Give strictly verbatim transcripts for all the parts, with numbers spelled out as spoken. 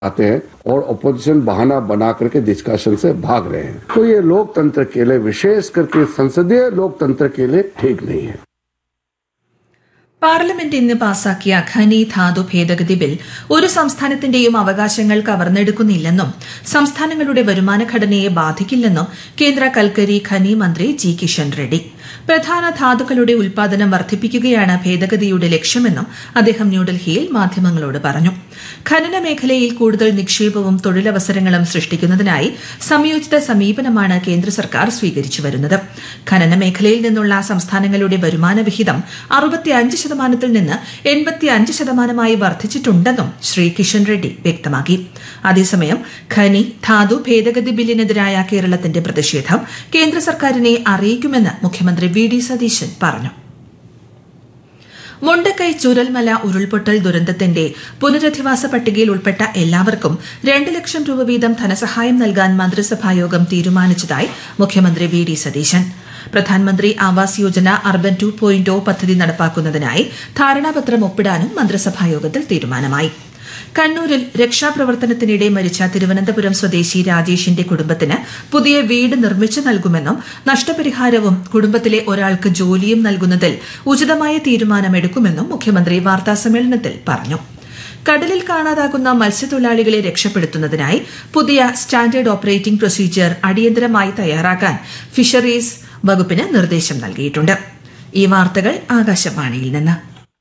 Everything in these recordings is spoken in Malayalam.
आते हैं और ऑपोजिशन बहाना बना करके डिस्कशन से भाग रहे हैं, तो ये लोकतंत्र के लिए, विशेष करके संसदीय लोकतंत्र के लिए ठीक नहीं है. പാർലമെന്റ് ഇന്ന് പാസാക്കിയ ഖനി ധാതു ഭേദഗതി ബിൽ ഒരു സംസ്ഥാനത്തിന്റെയും അവകാശങ്ങൾ കവർന്നെടുക്കുന്നില്ലെന്നും സംസ്ഥാനങ്ങളുടെ വരുമാന ഘടനയെ ബാധിക്കില്ലെന്നും കേന്ദ്ര കൽക്കരി ഖനി മന്ത്രി ജി കിഷൻ റെഡ്ഡി. പ്രധാന ധാതുക്കളുടെ ഉൽപാദനം വർദ്ധിപ്പിക്കുകയാണ് ഭേദഗതിയുടെ ലക്ഷ്യമെന്നും അദ്ദേഹം ന്യൂഡൽഹിയിൽ മാധ്യമങ്ങളോട് പറഞ്ഞു. ഖനന മേഖലയിൽ കൂടുതൽ നിക്ഷേപവും തൊഴിലവസരങ്ങളും സൃഷ്ടിക്കുന്നതിനായി സംയോജിത സമീപനമാണ് കേന്ദ്ര സർക്കാർ സ്വീകരിച്ചുവരുന്നത്. ഖനന മേഖലയിൽ നിന്നുള്ള സംസ്ഥാനങ്ങളുടെ വരുമാന വിഹിതം അറുപത്തിയഞ്ച് ശതമാനത്തിൽ നിന്ന് എൺപത്തിയഞ്ച് ശതമാനമായി വർദ്ധിച്ചിട്ടുണ്ടെന്നും ശ്രീ കിഷൻ റെഡ്ഡി വ്യക്തമാക്കി. അതേസമയം ഖനി ധാതു ഭേദഗതി ബില്ലിനെതിരായ കേരളത്തിന്റെ പ്രതിഷേധം കേന്ദ്ര സർക്കാരിനെ അറിയിക്കുമെന്ന് മുഖ്യമന്ത്രി വി ഡി സതീശൻ പറഞ്ഞു. മുണ്ടക്കൈ ചുരൽമല ഉരുൾപൊട്ടൽ ദുരന്തത്തിന്റെ പുനരധിവാസ പട്ടികയിൽ ഉൾപ്പെട്ട എല്ലാവർക്കും രണ്ട് ലക്ഷം രൂപ വീതം ധനസഹായം നൽകാൻ മന്ത്രിസഭായോഗം തീരുമാനിച്ചതായി മുഖ്യമന്ത്രി വി ഡി സതീശൻ. പ്രധാനമന്ത്രി Awas Yojana urban two point പദ്ധതി നടപ്പാക്കുന്നതിനായി ധാരണാപത്രം ഒപ്പിടാനും മന്ത്രിസഭായോഗത്തിൽ തീരുമാനമായി. കണ്ണൂരിൽ രക്ഷാപ്രവർത്തനത്തിനിടെ മരിച്ച തിരുവനന്തപുരം സ്വദേശി രാജേഷിന്റെ കുടുംബത്തിന് പുതിയ വീട് നിർമ്മിച്ചു നൽകുമെന്നും നഷ്ടപരിഹാരവും കുടുംബത്തിലെ ഒരാൾക്ക് ജോലിയും നൽകുന്നതിൽ ഉചിതമായ തീരുമാനമെടുക്കുമെന്നും മുഖ്യമന്ത്രി വാർത്താസമ്മേളനത്തിൽ പറഞ്ഞു. കടലിൽ കാണാതാകുന്ന മത്സ്യത്തൊഴിലാളികളെ രക്ഷപ്പെടുത്തുന്നതിനായി പുതിയ സ്റ്റാൻഡേർഡ് ഓപ്പറേറ്റിംഗ് പ്രൊസീജിയർ അടിയന്തരമായി തയ്യാറാക്കാൻ ഫിഷറീസ് വകുപ്പിന് നിർദ്ദേശം നൽകിയിട്ടുണ്ട്. ഈ വാർത്തകൾ ആകാശവാണിയിൽ നിന്ന്.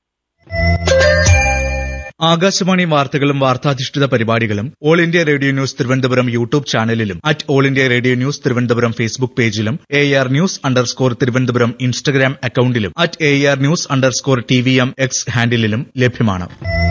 ആകാശവാണി വാർത്തകളും വാർത്താധിഷ്ഠിത പരിപാടികളും all India radio news Thiruvananthapuram YouTube ചാനലിലും at all India radio news Thiruvananthapuram Facebook പേജിലും A R news underscore Thiruvananthapuram Instagram അക്കൌണ്ടിലും at A R news underscore T V M X ഹാൻഡിലും ലഭ്യമാണ്.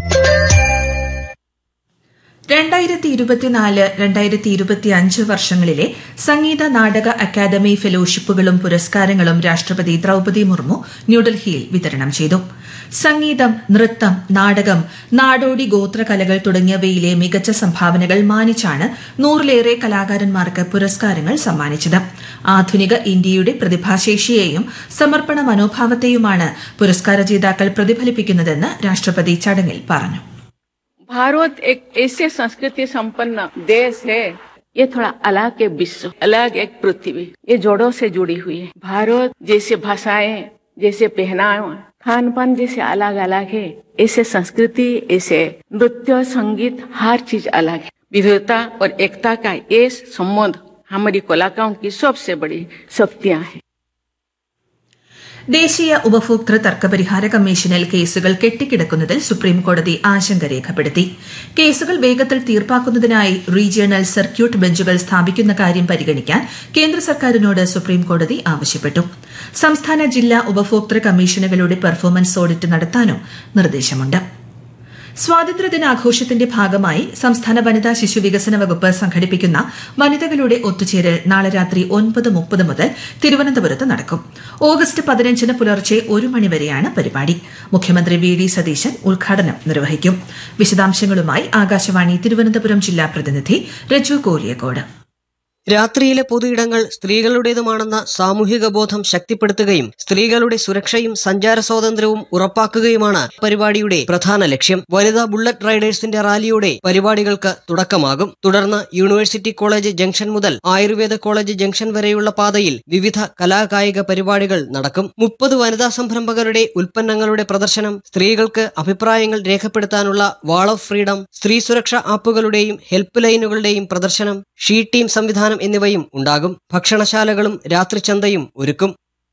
രണ്ടായിരത്തി ഇരുപത്തിനാല് രണ്ടായിരത്തി ഇരുപത്തിയഞ്ച് വർഷങ്ങളിലെ സംഗീത നാടക അക്കാദമി ഫെലോഷിപ്പുകളും പുരസ്കാരങ്ങളും രാഷ്ട്രപതി ദ്രൌപദി മുർമു ന്യൂഡൽഹിയിൽ വിതരണം ചെയ്തു. സംഗീതം, നൃത്തം, നാടകം, നാടോടി ഗോത്രകലകൾ തുടങ്ങിയവയിലെ മികച്ച സംഭാവനകൾ മാനിച്ചാണ് നൂറിലേറെ കലാകാരന്മാർക്ക് പുരസ്കാരങ്ങൾ സമ്മാനിച്ചത്. ആധുനിക ഇന്ത്യയുടെ പ്രതിഭാശേഷിയെയും സമർപ്പണ മനോഭാവത്തെയുമാണ് പുരസ്കാര ജേതാക്കൾ പ്രതിഫലിപ്പിക്കുന്നതെന്ന് രാഷ്ട്രപതി ചടങ്ങിൽ പറഞ്ഞു. भारत एक ऐसे संस्कृति संपन्न देश है, ये थोड़ा अलग एक विश्व, अलग एक पृथ्वी, ये जोड़ों से जुड़ी हुई है. भारत जैसे भाषाएं, जैसे पहनावा, खान पान जैसे अलग अलग है, ऐसे संस्कृति, ऐसे नृत्य, संगीत, हर चीज अलग है. विविधता और एकता का ये संबंध हमारी कलाकारों की सबसे बड़ी शक्तियां है. ദേശീയ ഉപഭോക്തൃ തർക്കപരിഹാര കമ്മീഷനിൽ കേസുകൾ കെട്ടിക്കിടക്കുന്നതിൽ സുപ്രീംകോടതി ആശങ്ക രേഖപ്പെടുത്തി. കേസുകൾ വേഗത്തിൽ തീർപ്പാക്കുന്നതിനായി റീജിയണൽ സർക്യൂട്ട് ബെഞ്ചുകൾ സ്ഥാപിക്കുന്ന കാര്യം പരിഗണിക്കാൻ കേന്ദ്ര സർക്കാരിനോട് സുപ്രീംകോടതി ആവശ്യപ്പെട്ടു. സംസ്ഥാന ജില്ലാ ഉപഭോക്തൃ കമ്മീഷനുകളുടെ പെർഫോമൻസ് ഓഡിറ്റ് നടത്താനും നിർദ്ദേശമുണ്ട്. സ്വാതന്ത്ര്യദിനാഘോഷത്തിന്റെ ഭാഗമായി സംസ്ഥാന വനിതാ ശിശു വികസന വകുപ്പ് സംഘടിപ്പിക്കുന്ന വനിതകളുടെ ഒത്തുചേരൽ നാളെ രാത്രി ഒൻപത് മുപ്പത് മുതൽ തിരുവനന്തപുരത്ത് നടക്കും. ഓഗസ്റ്റ് പതിനഞ്ചിന് പുലർച്ചെ ഒരു മണിവരെയാണ് പരിപാടി. മുഖ്യമന്ത്രി വി ഡി സതീശൻ ഉദ്ഘാടനം നിർവഹിക്കും. വിശദാംശങ്ങളുമായി ആകാശവാണി തിരുവനന്തപുരം ജില്ലാ പ്രതിനിധി രജു കോലിയക്കോട്. രാത്രിയിലെ പൊതുയിടങ്ങൾ സ്ത്രീകളുടേതുമാണെന്ന സാമൂഹിക ബോധം ശക്തിപ്പെടുത്തുകയും സ്ത്രീകളുടെ സുരക്ഷയും സഞ്ചാര സ്വാതന്ത്ര്യവും ഉറപ്പാക്കുകയുമാണ് പരിപാടിയുടെ പ്രധാന ലക്ഷ്യം. വനിതാ ബുള്ളറ്റ് റൈഡേഴ്സിന്റെ റാലിയോടെ പരിപാടികൾക്ക് തുടക്കമാകും. തുടർന്ന് യൂണിവേഴ്സിറ്റി കോളേജ് ജംഗ്ഷൻ മുതൽ ആയുർവേദ കോളേജ് ജംഗ്ഷൻ വരെയുള്ള പാതയിൽ വിവിധ കലാകായിക പരിപാടികൾ നടക്കും. മുപ്പത് വനിതാ സംരംഭകരുടെ ഉൽപ്പന്നങ്ങളുടെ പ്രദർശനം, സ്ത്രീകൾക്ക് അഭിപ്രായങ്ങൾ രേഖപ്പെടുത്താനുള്ള വാൾ ഓഫ് ഫ്രീഡം, സ്ത്രീ സുരക്ഷാ ആപ്പുകളുടെയും ഹെൽപ്പ് ലൈനുകളുടെയും പ്രദർശനം, ഷീ ടീം സംവിധാനം എന്നിവയും ഉണ്ടാകും. ഭക്ഷണശാലകളും രാത്രിചന്തയും ഒരുക്കും.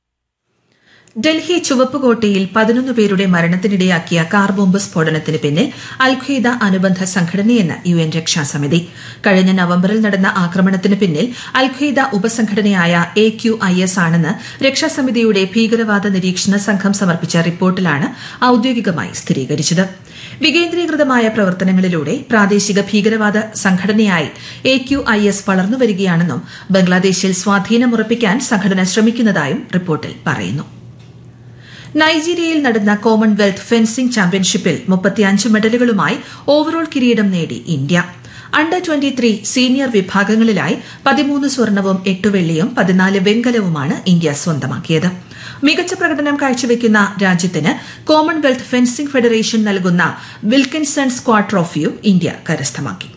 ഡൽഹി ചുവപ്പുകോട്ടയിൽ പതിനൊന്ന് പേരുടെ മരണത്തിനിടയാക്കിയ കാർ ബോംബ് സ്ഫോടനത്തിന് പിന്നിൽ അൽഖ്വയ്ദ അനുബന്ധ സംഘടനയെന്ന് യു എൻ രക്ഷാസമിതി. കഴിഞ്ഞ നവംബറിൽ നടന്ന ആക്രമണത്തിന് പിന്നിൽ al-Qaeda ഉപസംഘടനയായ A Q I S ആണെന്ന് രക്ഷാസമിതിയുടെ ഭീകരവാദ നിരീക്ഷണ സംഘം സമർപ്പിച്ച റിപ്പോർട്ടിലാണ് ഔദ്യോഗികമായി സ്ഥിരീകരിച്ചത്. വികേന്ദ്രീകൃതമായ പ്രവർത്തനങ്ങളിലൂടെ പ്രാദേശിക ഭീകരവാദ സംഘടനയായി എ ക്യു ഐ എസ് വളർന്നുവരികയാണെന്നും ബംഗ്ലാദേശിൽ സ്വാധീനമുറപ്പിക്കാൻ സംഘടന ശ്രമിക്കുന്നതായും റിപ്പോർട്ടിൽ പറയുന്നു. നൈജീരിയയിൽ നടന്ന കോമൺവെൽത്ത് ഫെൻസിംഗ് ചാമ്പ്യൻഷിപ്പിൽ മുപ്പത്തിയഞ്ച് മെഡലുകളുമായി ഓവറോൾ കിരീടം നേടി India. Under twenty three senior വിഭാഗങ്ങളിലായി പതിമൂന്ന് സ്വർണവും എട്ട് വെള്ളിയും പതിനാല് വെങ്കലവുമാണ് ഇന്ത്യ സ്വന്തമാക്കിയത്. മികച്ച പ്രകടനം കാഴ്ചവെക്കുന്ന രാജ്യത്തിന് കോമൺവെൽത്ത് ഫെൻസിംഗ് ഫെഡറേഷൻ നൽകുന്ന വിൽക്കിൻസൺ സ്ക്വാഡ് ട്രോഫിയും ഇന്ത്യ കരസ്ഥമാക്കി.